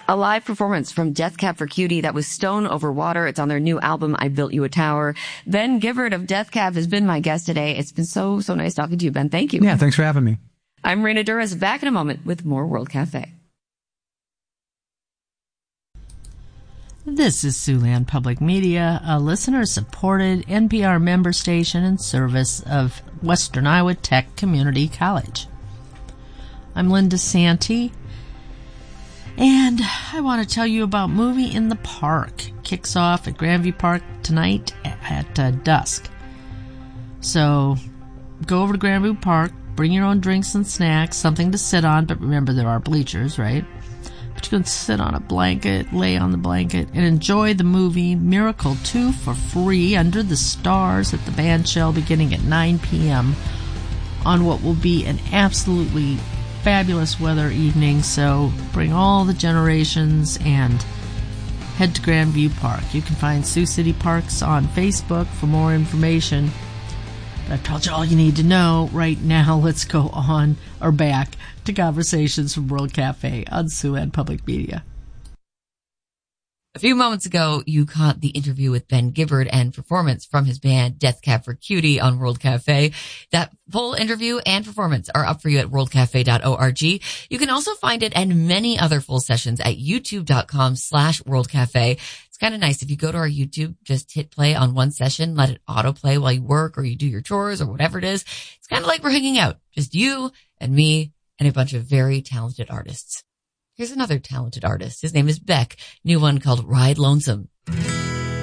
A live performance from Death Cab for Cutie. That was Stone Over Water. It's on their new album, I Built You a Tower. Ben Gibbard of Death Cab has been my guest today. It's been so nice talking to you, Ben. Thank you. Yeah, thanks for having me. I'm Raina Douras, back in a moment with more World Cafe. This is Siouxland Public Media, a listener-supported NPR member station in service of Western Iowa Tech Community College. I'm Linda Santee, and I want to tell you about Movie in the Park. Kicks off at Grandview Park tonight at dusk. So go over to Grandview Park, bring your own drinks and snacks, something to sit on, but remember there are bleachers, right? But you can sit on a blanket, lay on the blanket, and enjoy the movie Miracle 2 for free under the stars at the Bandshell beginning at 9 p.m. on what will be an absolutely fabulous weather evening. So bring all the generations and head to Grandview Park. You can find Sioux City Parks on Facebook for more information. I've told you all you need to know. Right now, let's go on or back to Conversations from World Cafe on Siouxland Public Media. A few moments ago, you caught the interview with Ben Gibbard and performance from his band Death Cab for Cutie on World Cafe. That full interview and performance are up for you at worldcafe.org. You can also find it and many other full sessions at youtube.com/worldcafe. It's kind of nice. If you go to our YouTube, just hit play on one session, let it autoplay while you work or you do your chores or whatever it is. It's kind of like we're hanging out. Just you and me and a bunch of very talented artists. Here's another talented artist. His name is Beck. New one called Ride Lonesome.